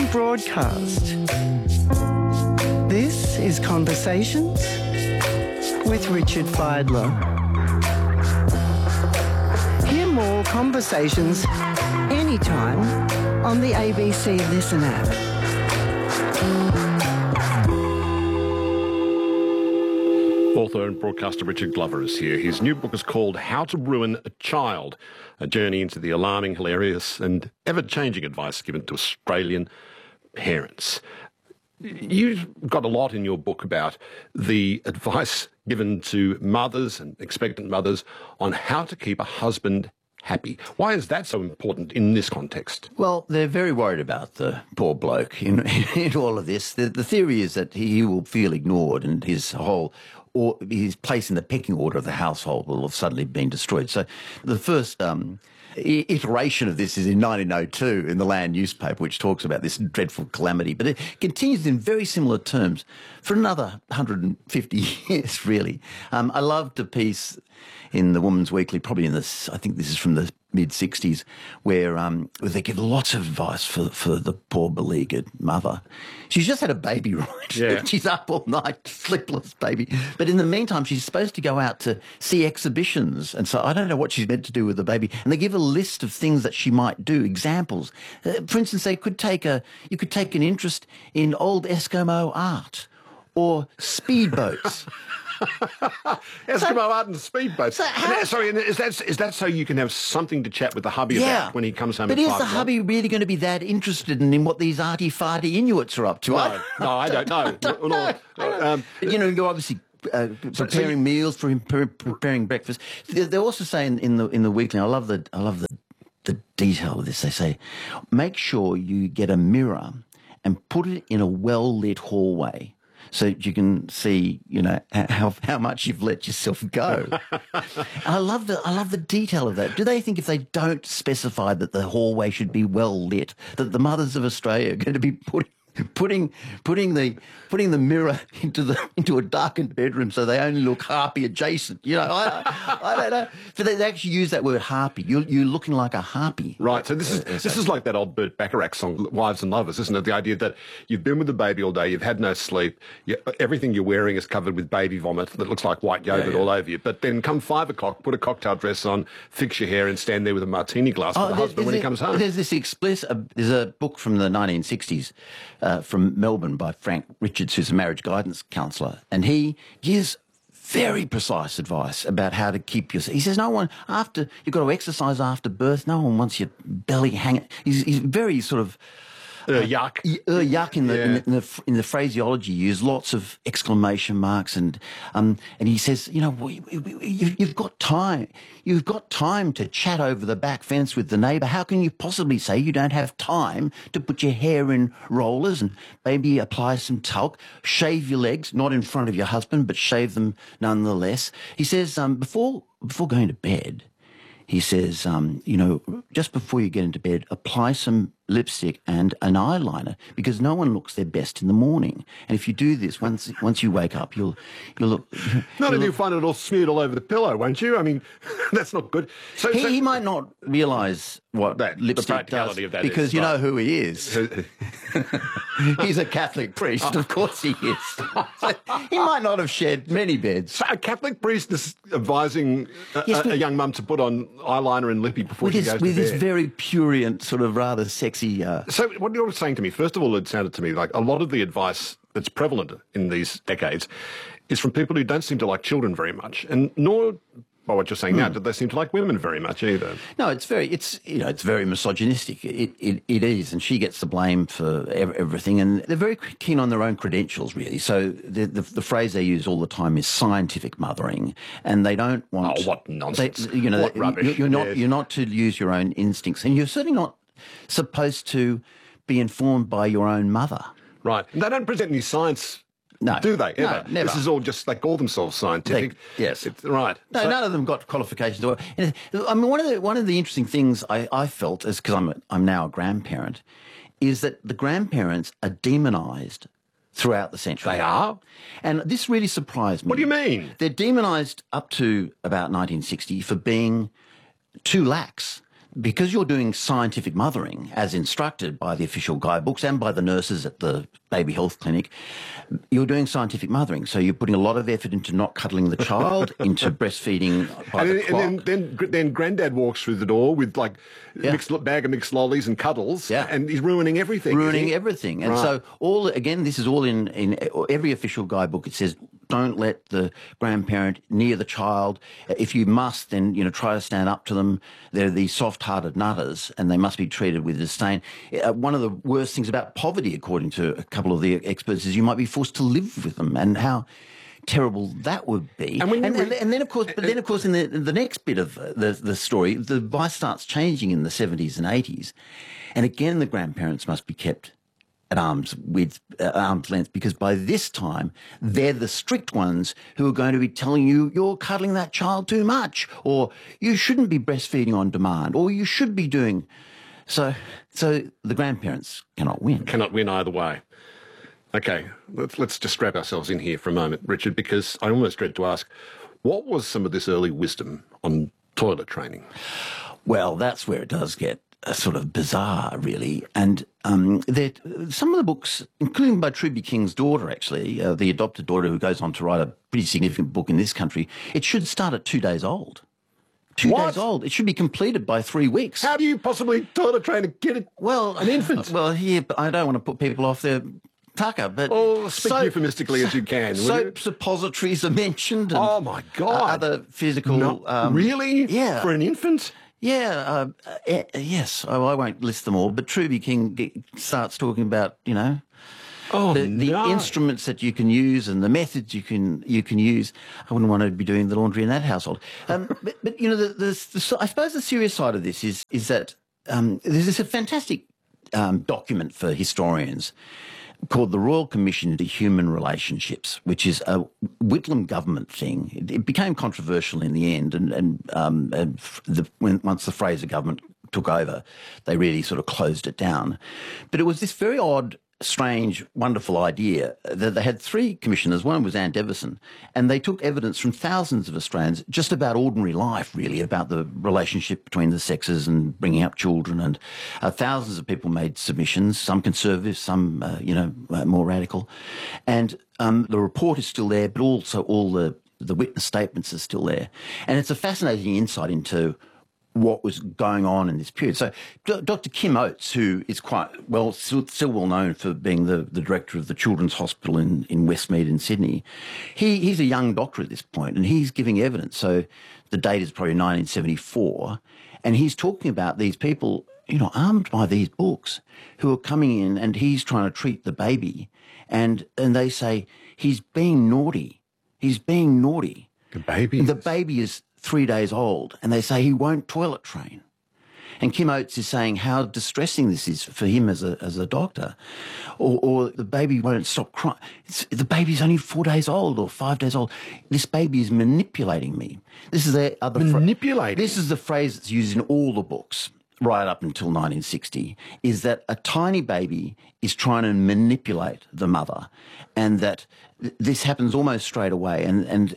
broadcast. This is Conversations with Richard Fidler. Hear more conversations anytime on the ABC Listen app. Author and broadcaster Richard Glover is here. His new book is called How to Ruin a Child, a journey into the alarming, hilarious and ever-changing advice given to Australian parents. You've got a lot in your book about the advice given to mothers and expectant mothers on how to keep a husband happy. Why is that so important in this context? Well, they're very worried about the poor bloke in all of this. The theory is that he will feel ignored and his place in the pecking order of the household will have suddenly been destroyed. So the first iteration of this is in 1902 in the Land newspaper, which talks about this dreadful calamity. But it continues in very similar terms for another 150 years, really. I loved a piece in the Woman's Weekly, probably I think this is from the mid-60s, where they give lots of advice for the poor beleaguered mother. She's just had a baby, right? Yeah. She's up all night, sleepless baby. But in the meantime, she's supposed to go out to see exhibitions. And so I don't know what she's meant to do with the baby. And they give a list of things that she might do, examples. For instance, you could take an interest in old Eskimo art or speedboats. Eskimo art and speedboats. Is that so you can have something to chat with the hubby about when he comes home? But is the hubby really going to be that interested in what these arty-farty Inuits are up to? No, I don't know. You're obviously preparing meals for him, preparing breakfast. They also say in the Weekly, I love the detail of this. They say, make sure you get a mirror and put it in a well-lit hallway, so that you can see, how much you've let yourself go. And I love the detail of that. Do they think if they don't specify that the hallway should be well lit, that the mothers of Australia are going to be putting the mirror into a darkened bedroom so they only look harpy adjacent? I don't know. So they actually use that word harpy. You're looking like a harpy. Right. So this is like that old Burt Bacharach song, Wives and Lovers, isn't it? The idea that you've been with the baby all day, you've had no sleep, everything you're wearing is covered with baby vomit that looks like white yogurt all over you. But then come 5 o'clock, put a cocktail dress on, fix your hair, and stand there with a martini glass for the husband when he comes home. There's this there's a book from the 1960s. From Melbourne by Frank Richards, who's a marriage guidance counsellor, and he gives very precise advice about how to keep yourself. He says you've got to exercise after birth. No one wants your belly hanging. He's very sort of yuck. Yuck in the phraseology. Use lots of exclamation marks and he says, you've got time. You've got time to chat over the back fence with the neighbour. How can you possibly say you don't have time to put your hair in rollers and maybe apply some talc, shave your legs, not in front of your husband, but shave them nonetheless? He says, before going to bed, he says, just before you get into bed, apply some lipstick and an eyeliner, because no one looks their best in the morning. And if you do this, once you wake up, you'll look... Not if you find it all smeared all over the pillow, won't you? I mean, that's not good. So he might not realise what lipstick does, because you know who he is. He's a Catholic priest, of course he is. So he might not have shed many beds. So a Catholic priest is advising a young mum to put on eyeliner and lippy before she goes to bed. With this very prurient, sort of rather sexy... So what you're saying to me, first of all, it sounded to me like a lot of the advice that's prevalent in these decades is from people who don't seem to like children very much, and nor, by what you're saying now, do they seem to like women very much either. No, it's very misogynistic. It is, and she gets the blame for everything, and they're very keen on their own credentials, really. So the phrase they use all the time is scientific mothering, and they don't want... Oh, what nonsense. What rubbish. You're not to use your own instincts, and you're certainly not supposed to be informed by your own mother. Right. And they don't present any science, do they, ever? No, never. This is all just, they call themselves scientific. Yes. Right. No, none of them got qualifications. I mean, one of the interesting things I felt, is because I'm now a grandparent, is that the grandparents are demonised throughout the century. They are? And this really surprised me. What do you mean? They're demonised up to about 1960 for being too lax. because you're doing scientific mothering as instructed by the official guidebooks and by the nurses at the baby health clinic, you're doing scientific mothering. So you're putting a lot of effort into not cuddling the child, into breastfeeding by the clock. And then Granddad walks through the door with like bag of mixed lollies and cuddles, and he's ruining everything. Ruining everything. And so this is all in every official guidebook. It says, don't let the grandparent near the child. If you must, then try to stand up to them. They're these soft-hearted nutters, and they must be treated with disdain. One of the worst things about poverty, according to a couple of the experts, is you might be forced to live with them, and how terrible that would be. And then, of course, in the next bit of the story, the advice starts changing in the 70s and 80s, and again the grandparents must be kept at arm's length, because by this time they're the strict ones who are going to be telling you you're cuddling that child too much, or you shouldn't be breastfeeding on demand, or you should be doing so the grandparents cannot win. Cannot win either way. Okay, let's just strap ourselves in here for a moment, Richard, because I almost dread to ask, what was some of this early wisdom on toilet training? Well, that's where it does get sort of bizarre, really. And some of the books, including by Truby King's daughter, actually, the adopted daughter who goes on to write a pretty significant book in this country, it should start at 2 days old. 2 days old. It should be completed by 3 weeks. How do you possibly toilet train a kid, an infant? Well, here, I don't want to put people off their tucker, but speak euphemistically as you can. Soap suppositories are mentioned. And, oh my God! Other physical. Really? Yeah. For an infant? Yeah. Yes. I won't list them all, but Truby King starts talking about the instruments that you can use and the methods you can use. I wouldn't want to be doing the laundry in that household. But I suppose the serious side of this is that there's a fantastic document for historians called the Royal Commission into Human Relationships, which is a Whitlam government thing. It became controversial in the end, once the Fraser government took over, they really sort of closed it down. But it was this very odd, strange, wonderful idea that they had 3 commissioners. One was Anne Deveson, and they took evidence from thousands of Australians just about ordinary life, really, about the relationship between the sexes and bringing up children. And thousands of people made submissions, some conservative, some more radical. And the report is still there, but also all the witness statements are still there. And it's a fascinating insight into what was going on in this period. So Dr. Kim Oates, who is still well known for being the director of the Children's Hospital in Westmead in Sydney, he's a young doctor at this point, and he's giving evidence. So the date is probably 1974, and he's talking about these people, armed by these books, who are coming in, and he's trying to treat the baby, and they say, he's being naughty. He's being naughty. The baby? The baby is 3 days old, and they say he won't toilet train. And Kim Oates is saying how distressing this is for him as a doctor. Or the baby won't stop crying. The baby's only 4 days old or 5 days old. This baby is manipulating me. This is the other manipulating. This is the phrase that's used in all the books right up until 1960, is that a tiny baby is trying to manipulate the mother, and that this happens almost straight away. And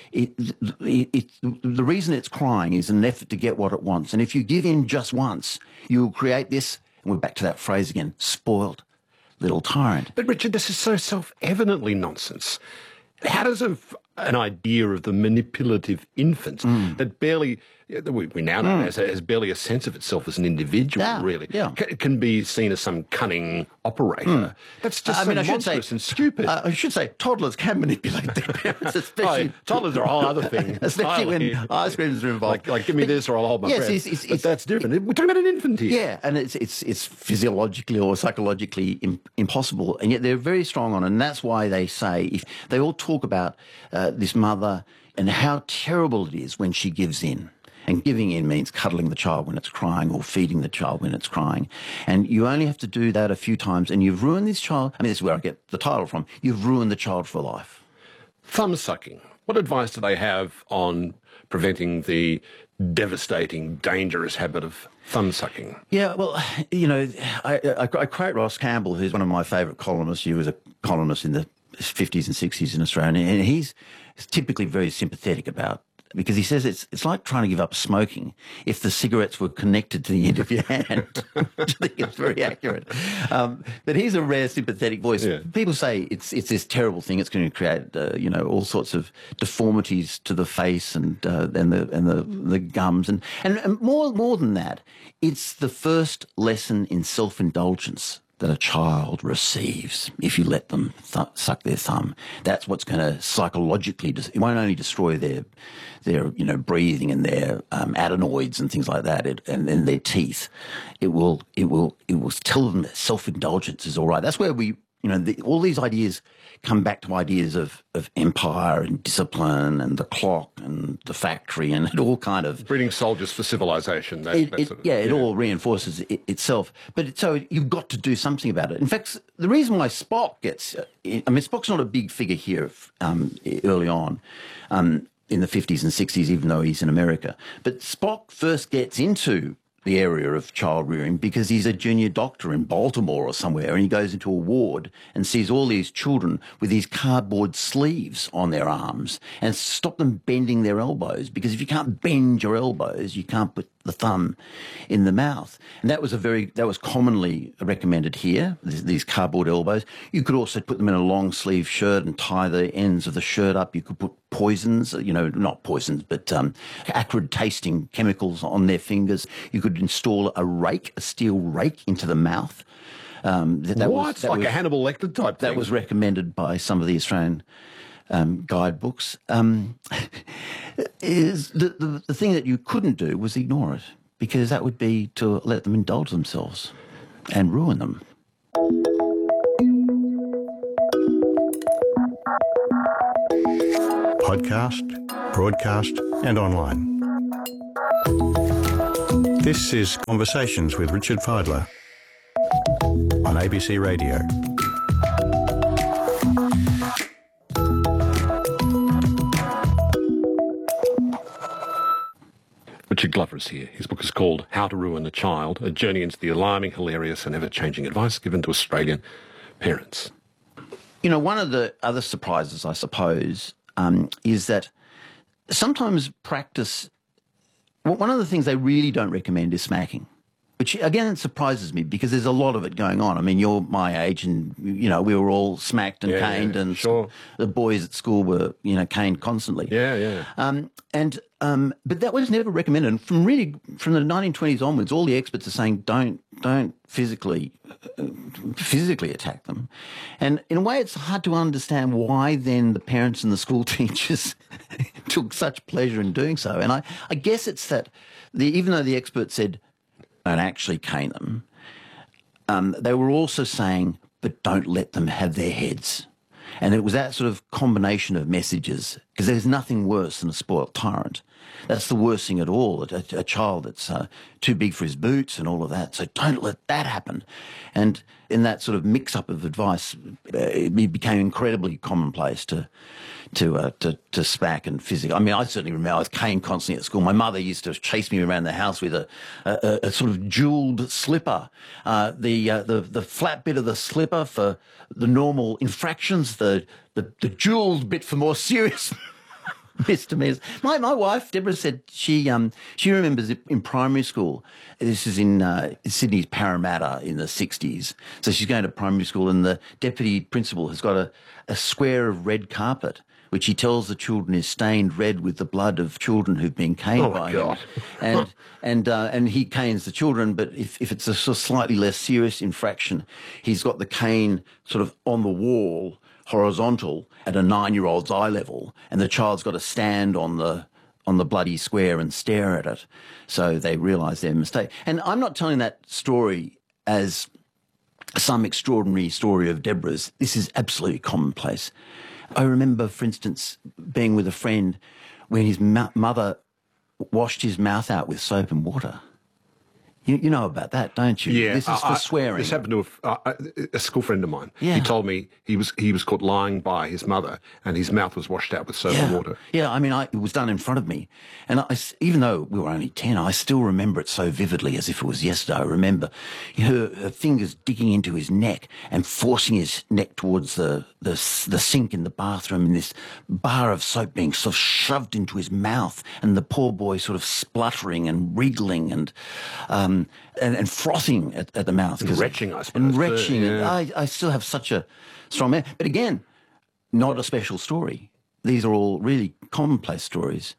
the reason it's crying is an effort to get what it wants. And if you give in just once, you'll create this, and we're back to that phrase again, spoiled little tyrant. But Richard, this is so self-evidently nonsense. How does an idea of the manipulative infant that barely, we now know has barely a sense of itself as an individual, really, can be seen as some cunning operator? That's just monstrous and stupid. I should say toddlers can manipulate their parents, especially... toddlers are a whole other thing. Especially when ice creams are involved. Like give me this or I'll hold my breath. But that's different. We're talking about an infant here. Yeah, and it's physiologically or psychologically impossible, and yet they're very strong on it, and that's why they say, if they all talk about this mother and how terrible it is when she gives in. And giving in means cuddling the child when it's crying or feeding the child when it's crying. And you only have to do that a few times and you've ruined this child. I mean, this is where I get the title from. You've ruined the child for life. Thumb sucking. What advice do they have on preventing the devastating, dangerous habit of thumb sucking? Yeah, well, I quote Ross Campbell, who's one of my favourite columnists. He was a columnist in the 50s and 60s in Australia, and he's typically very sympathetic about because he says it's like trying to give up smoking if the cigarettes were connected to the end of your hand. I think it's very accurate. But he's a rare sympathetic voice. Yeah. People say it's this terrible thing. It's going to create all sorts of deformities to the face and the gums and more than that, it's the first lesson in self-indulgence that a child receives if you let them suck their thumb. That's what's going to psychologically, it won't only destroy their breathing and their adenoids and things like that, and their teeth. It will tell them that self-indulgence is all right. That's where all these ideas come back to ideas of empire and discipline and the clock and the factory, and it all kind of breeding soldiers for civilization. It all reinforces itself. But so you've got to do something about it. In fact, the reason why Spock Spock's not a big figure here early on in the 50s and 60s, even though he's in America. But Spock first gets into the area of child rearing because he's a junior doctor in Baltimore or somewhere, and he goes into a ward and sees all these children with these cardboard sleeves on their arms and stop them bending their elbows, because if you can't bend your elbows, you can't put the thumb in the mouth. And that was commonly recommended here, these cardboard elbows. You could also put them in a long sleeve shirt and tie the ends of the shirt up. You could put poisons, not poisons, but acrid tasting chemicals on their fingers. You could install a steel rake into the mouth. Like a Hannibal Lecter type thing? That was recommended by some of the Australian guidebooks. Is the thing that you couldn't do was ignore it, because that would be to let them indulge themselves and ruin them. Podcast, broadcast and online. This is Conversations with Richard Fidler on ABC Radio. Richard Glover is here. His book is called How to Ruin a Child, a journey into the alarming, hilarious and ever-changing advice given to Australian parents. One of the other surprises, I suppose, is that sometimes one of the things they really don't recommend is smacking, which, again, surprises me because there's a lot of it going on. I mean, you're my age and, we were all smacked and caned, and sure. The boys at school were, caned constantly. Yeah. But that was never recommended. And from the 1920s onwards, all the experts are saying don't physically attack them. And in a way, it's hard to understand why then the parents and the school teachers took such pleasure in doing so. And I guess it's that even though the experts said don't actually cane them, they were also saying, but don't let them have their heads. And it was that sort of combination of messages, because there's nothing worse than a spoilt tyrant. That's the worst thing at all, a child that's too big for his boots and all of that. So don't let that happen. And in that sort of mix-up of advice, it became incredibly commonplace to smack and physical. I mean, I certainly remember I was caned constantly at school. My mother used to chase me around the house with a sort of jewelled slipper. The flat bit of the slipper for the normal infractions, the jewelled bit for more serious misdemeanors. My wife, Deborah, said she remembers it in primary school. This is in Sydney's Parramatta in the 60s. So she's going to primary school, and the deputy principal has got a square of red carpet, which he tells the children is stained red with the blood of children who've been caned by him. And he canes the children, but if it's a sort of slightly less serious infraction, he's got the cane sort of on the wall, horizontal, at a 9-year-old's eye level, and the child's got to stand on the bloody square and stare at it, so they realise their mistake. And I'm not telling that story as some extraordinary story of Deborah's. This is absolutely commonplace. I remember, for instance, being with a friend when his mother washed his mouth out with soap and water. You know about that, don't you? Yeah, This is for swearing. This happened to a school friend of mine. Yeah. He told me he was caught lying by his mother, and his mouth was washed out with soap and water. Yeah, I mean, it was done in front of me. And even though we were only 10, I still remember it so vividly as if it was yesterday. I remember her fingers digging into his neck and forcing his neck towards the sink in the bathroom, and this bar of soap being sort of shoved into his mouth, and the poor boy sort of spluttering and wriggling and frothing at the mouth. And retching, I suppose. And retching. Yeah. I still have such a strong memory. But again, not a special story. These are all really commonplace stories.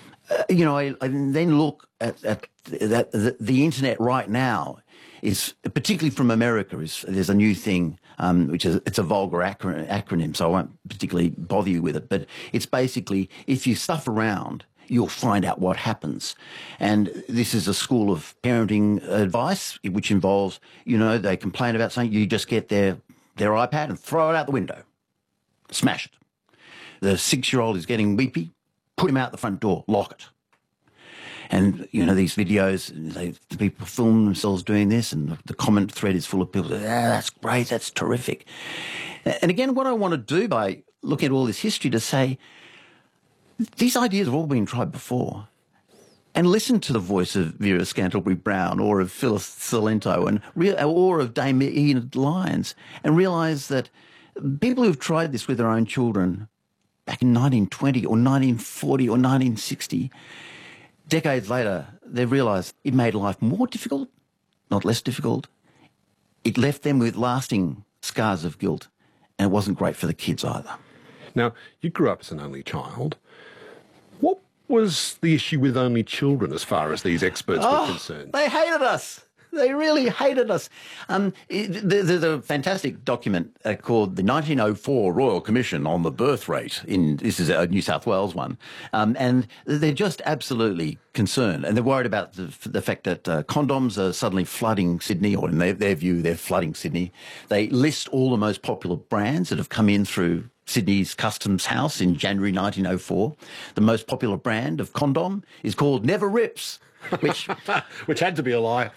I then look at the internet right now is, particularly from America, there's a new thing, which is, it's a vulgar acronym, so I won't particularly bother you with it. But it's basically, if you stuff around, you'll find out what happens. And this is a school of parenting advice, which involves, they complain about something, you just get their iPad and throw it out the window. Smash it. The 6-year-old is getting weepy, put him out the front door, lock it. And, these videos, the people film themselves doing this, and the comment thread is full of people, that's great, that's terrific. And again, what I want to do by looking at all this history to say, these ideas have all been tried before. And listen to the voice of Vera Scantlebury-Brown or of Phyllis Salento or of Dame Enid Lyons, and realise that people who've tried this with their own children back in 1920 or 1940 or 1960, decades later, they've realised it made life more difficult, not less difficult. It left them with lasting scars of guilt, and it wasn't great for the kids either. Now, you grew up as an only child. What was the issue with only children as far as these experts were concerned? They hated us. They really hated us. There's a fantastic document called the 1904 Royal Commission on the Birth Rate. This is a New South Wales one. And they're just absolutely concerned. And they're worried about the fact that condoms are suddenly flooding Sydney, or in their view, they're flooding Sydney. They list all the most popular brands that have come in through Sydney's Customs House in January 1904. The most popular brand of condom is called Never Rips, which Which had to be a lie.